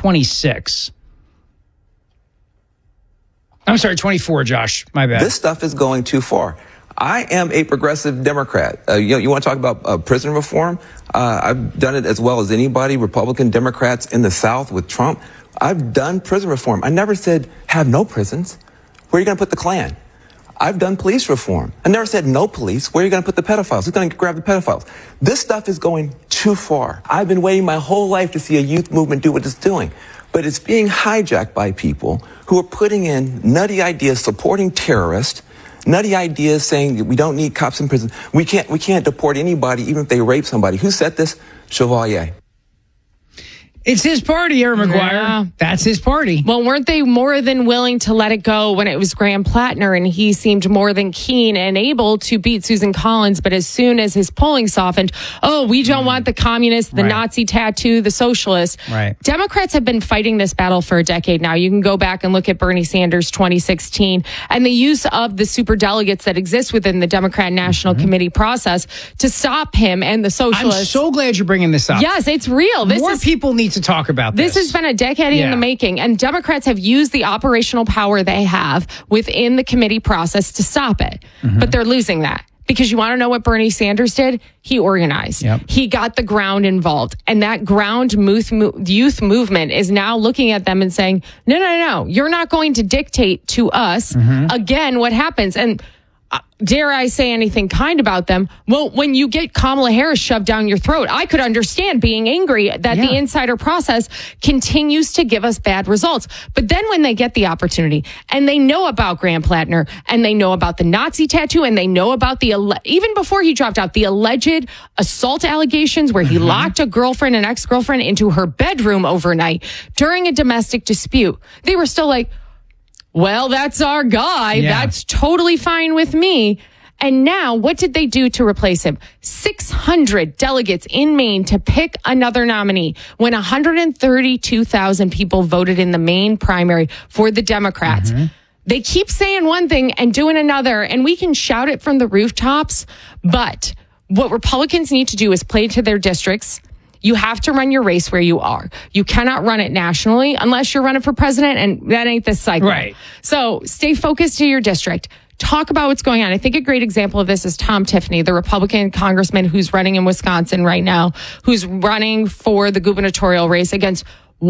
26. I'm sorry, 24, Josh. My bad. This stuff is going too far. I am a progressive Democrat. You want to talk about prison reform? I've done it as well as anybody, Republican Democrats in the South with Trump. I've done prison reform. I never said have no prisons. Where are you going to put the Klan? I've done police reform. I never said no police. Where are you going to put the pedophiles? Who's going to grab the pedophiles? This stuff is going too far. I've been waiting my whole life to see a youth movement do what it's doing. But it's being hijacked by people who are putting in nutty ideas supporting terrorists, nutty ideas saying that we don't need cops in prison. We can't deport anybody even if they rape somebody. Who said this? Chevalier. It's his party, Aaron McGuire. Yeah. That's his party. Well, weren't they more than willing to let it go when it was Graham Plattner and he seemed more than keen and able to beat Susan Collins? But as soon as his polling softened, we don't want the communists, the Nazi tattoo, the socialists. Right. Democrats have been fighting this battle for a decade now. You can go back and look at Bernie Sanders 2016 and the use of the superdelegates that exist within the Democrat National Committee process to stop him and the socialists. I'm so glad you're bringing this up. Yes, it's real. More people need to talk about this. This has been a decade in the making, and Democrats have used the operational power they have within the committee process to stop it. But they're losing that. Because you want to know what Bernie Sanders did? He organized. Yep. He got the ground involved. And that ground youth movement is now looking at them and saying, no, you're not going to dictate to us again what happens. And dare I say anything kind about them? Well, when you get Kamala Harris shoved down your throat, I could understand being angry that the insider process continues to give us bad results. But then when they get the opportunity and they know about Graham Plattner and they know about the Nazi tattoo and they know about even before he dropped out, the alleged assault allegations where he locked a girlfriend, an ex-girlfriend, into her bedroom overnight during a domestic dispute, they were still like, well, that's our guy. Yeah. That's totally fine with me. And now, what did they do to replace him? 600 delegates in Maine to pick another nominee when 132,000 people voted in the Maine primary for the Democrats. They keep saying one thing and doing another, and we can shout it from the rooftops. But what Republicans need to do is play to their districts. You have to run your race where you are. You cannot run it nationally unless you're running for president, and that ain't this cycle. Right. So stay focused to your district. Talk about what's going on. I think a great example of this is Tom Tiffany, the Republican congressman who's running in Wisconsin right now, who's running for the gubernatorial race against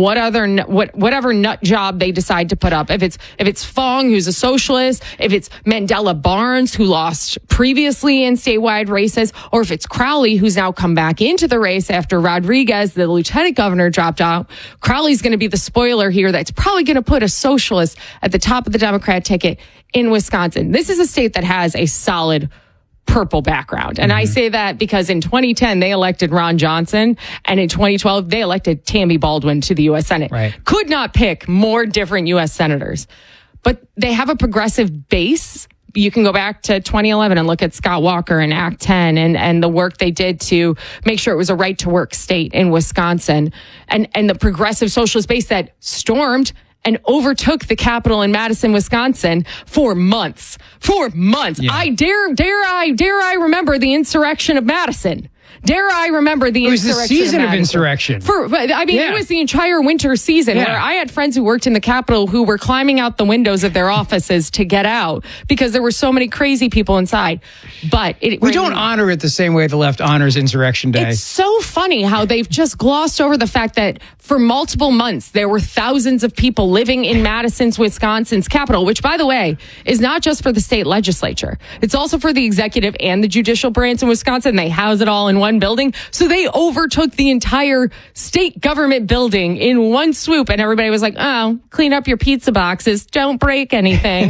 whatever nut job they decide to put up. If it's Fong, who's a socialist, if it's Mandela Barnes, who lost previously in statewide races, or if it's Crowley, who's now come back into the race after Rodriguez, the lieutenant governor, dropped out. Crowley's going to be the spoiler here that's probably going to put a socialist at the top of the Democrat ticket in Wisconsin. This is a state that has a solid purple background. And I say that because in 2010, they elected Ron Johnson. And in 2012, they elected Tammy Baldwin to the U.S. Senate. Right. Could not pick more different U.S. senators. But they have a progressive base. You can go back to 2011 and look at Scott Walker and Act 10 and the work they did to make sure it was a right to work state in Wisconsin. And the progressive socialist base that stormed and overtook the Capitol in Madison, Wisconsin for months. Yeah. I dare I remember the insurrection of Madison. Dare I remember the insurrection? It was the season of insurrection. It was the entire winter season where I had friends who worked in the Capitol who were climbing out the windows of their offices to get out because there were so many crazy people inside. But we don't honor it the same way the left honors Insurrection Day. It's so funny how they've just glossed over the fact that for multiple months there were thousands of people living in Madison's, Wisconsin's Capitol, which, by the way, is not just for the state legislature. It's also for the executive and the judicial branch in Wisconsin. They house it all in one building. So they overtook the entire state government building in one swoop. And everybody was like, oh, clean up your pizza boxes. Don't break anything.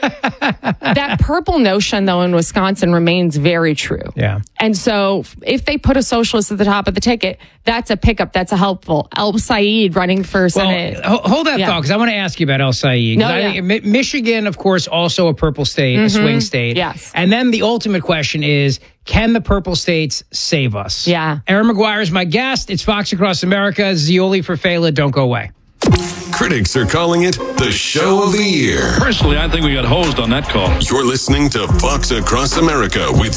That purple notion, though, in Wisconsin remains very true. Yeah. And so if they put a socialist at the top of the ticket, that's a pickup. That's a helpful. El Said running for Senate. Well, hold that thought, because I want to ask you about El Said. Michigan, of course, also a purple state, a swing state. Yes. And then the ultimate question is, can the purple states save us? Yeah. Aaron McGuire is my guest. It's Fox Across America. Zioli for Fela. Don't go away. Critics are calling it the show of the year. Personally, I think we got hosed on that call. You're listening to Fox Across America with